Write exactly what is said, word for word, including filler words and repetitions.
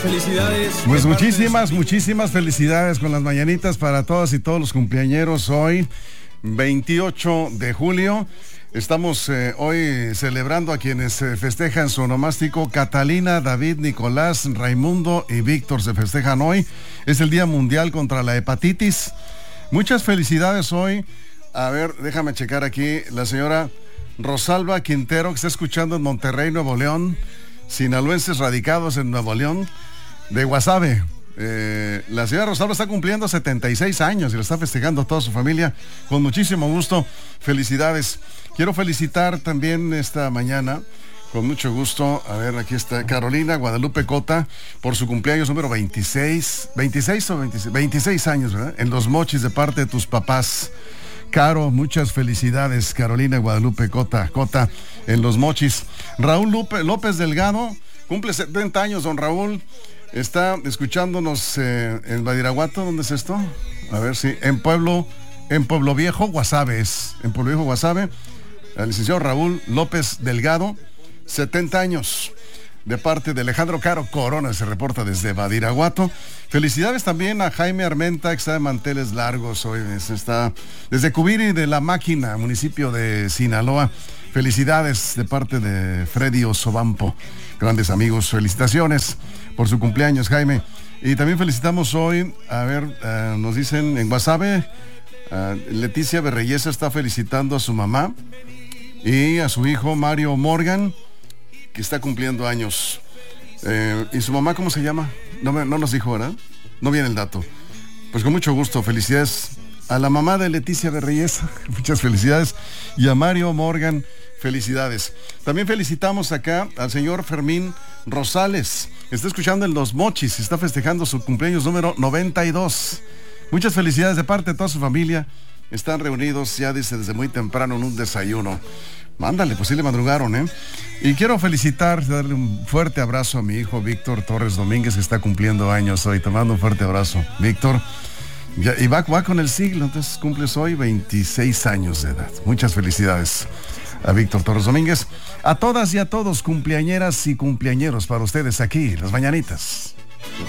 Felicidades. Pues muchísimas, muchísimas felicidades con las mañanitas para todas y todos los cumpleañeros hoy, veintiocho de julio. Estamos eh, hoy celebrando a quienes eh, festejan su onomástico. Catalina, David, Nicolás, Raimundo y Víctor se festejan hoy. Es el Día Mundial contra la Hepatitis. Muchas felicidades hoy. A ver, déjame checar aquí. La señora Rosalba Quintero, que está escuchando en Monterrey, Nuevo León. Sinaloenses radicados en Nuevo León, de Guasave. Eh, la señora Rosalba está cumpliendo setenta y seis años y lo está festejando toda su familia con muchísimo gusto. Felicidades. Quiero felicitar también esta mañana, con mucho gusto, a ver, aquí está Carolina Guadalupe Cota, por su cumpleaños número veintiséis, veintiséis o veintiséis, veintiséis años, ¿verdad? En Los Mochis, de parte de tus papás. Caro, muchas felicidades, Carolina Guadalupe Cota, Cota, en Los Mochis. Raúl Lupe, López Delgado, cumple setenta años, don Raúl. Está escuchándonos eh, en Badiraguato. ¿Dónde es esto? A ver si, en Pueblo, en Pueblo Viejo, Guasave es. En Pueblo Viejo, Guasave. El licenciado Raúl López Delgado, setenta años. De parte de Alejandro Caro Corona, se reporta desde Badiraguato. Felicidades también a Jaime Armenta, que está de manteles largos hoy. Está desde Cubiri de la Máquina, municipio de Sinaloa. Felicidades de parte de Freddy Osobampo. Grandes amigos, felicitaciones por su cumpleaños, Jaime. Y también felicitamos hoy, a ver, uh, nos dicen en Guasave, uh, Leticia Berreyesa está felicitando a su mamá y a su hijo Mario Morgan, que está cumpliendo años. Eh, ¿Y su mamá cómo se llama? No, me, no nos dijo, ¿verdad? No viene el dato. Pues con mucho gusto, felicidades a la mamá de Leticia Berreyesa, muchas felicidades, y a Mario Morgan, felicidades. También felicitamos acá al señor Fermín Rosales, está escuchando en Los Mochis, está festejando su cumpleaños número noventa y dos. Muchas felicidades de parte de toda su familia. Están reunidos ya, dice, desde muy temprano en un desayuno. Mándale, pues sí le madrugaron, ¿eh? Y quiero felicitar, darle un fuerte abrazo a mi hijo Víctor Torres Domínguez, que está cumpliendo años hoy. Te mando un fuerte abrazo, Víctor. Ya, y va, va con el siglo, entonces cumples hoy veintiséis años de edad. Muchas felicidades a Víctor Torres Domínguez. A todas y a todos, cumpleañeras y cumpleañeros, para ustedes aquí, Las Mañanitas.